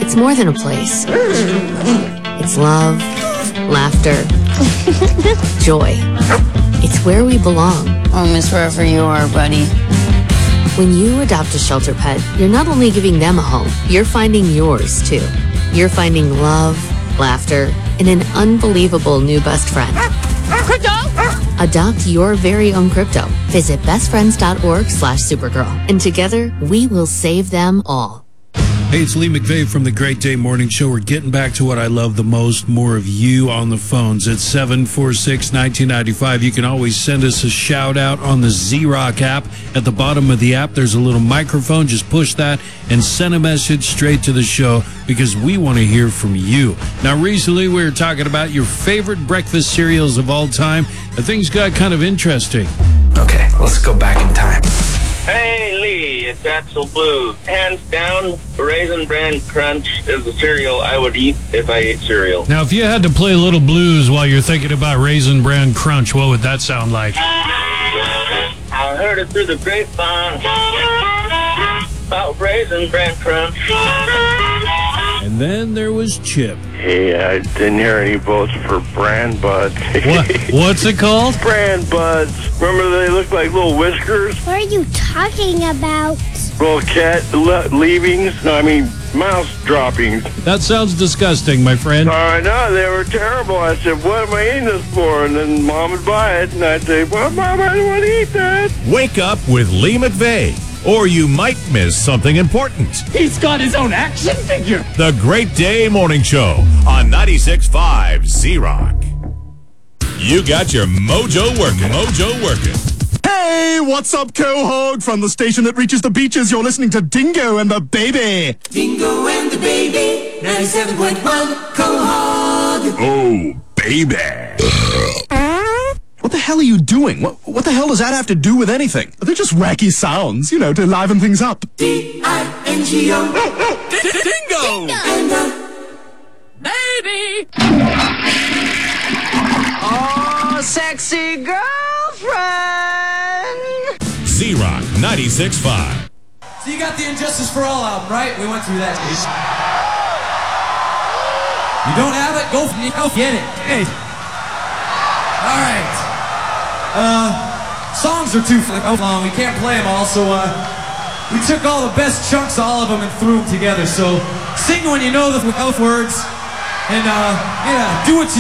It's more than a place. It's love, laughter, joy. It's where we belong. Home is wherever you are, buddy. When you adopt a shelter pet, you're not only giving them a home, you're finding yours, too. You're finding love, laughter, and an unbelievable new best friend. Crypto! Adopt your very own crypto. Visit bestfriends.org/Supergirl. And together, we will save them all. Hey, it's Lee McVeigh from the Great Day Morning Show. We're getting back to what I love the most, more of you on the phones at 746-1995. You can always send us a shout out on the Z-Rock app. At the bottom of the app, there's a little microphone. Just push that and send a message straight to the show because we want to hear from you. Now, recently we were talking about your favorite breakfast cereals of all time. Things got kind of interesting. Okay, let's go back in time. Hey, Lee, it's Axel Blue. Hands down, Raisin Bran Crunch is the cereal I would eat if I ate cereal. Now, if you had to play a little blues while you're thinking about Raisin Bran Crunch, what would that sound like? I heard it through the grapevine about Raisin Bran Crunch. And then there was Chip. Hey, I didn't hear any votes for Bran Buds. What's it called? Bran Buds. Remember they look like little whiskers? What are you talking about? Little cat leavings? No, I mean mouse droppings. That sounds disgusting, my friend. I know, they were terrible. I said, what am I eating this for? And then Mom would buy it, and I'd say, well, Mom, I don't want to eat that. Wake up with Lee McVeigh, or you might miss something important. He's got his own action figure. The Great Day Morning Show on 96.5 Z-Rock. You got your mojo working. Hey, what's up, Quahog? From the station that reaches the beaches, you're listening to Dingo and the Baby. Dingo and the Baby, 97.1 Quahog. Oh, baby. What the hell are you doing? What the hell does that have to do with anything? They're just wacky sounds, to liven things up. D-I-N-G-O. Dingo! And the Baby! Oh, sexy girlfriend! Z-Rock 96.5. So you got the Injustice for All album, right? We went through that. You don't have it? Go get it. Hey. All right. Songs are too long. We can't play them all, so we took all the best chunks of all of them and threw them together. So sing when you know the words, and do what you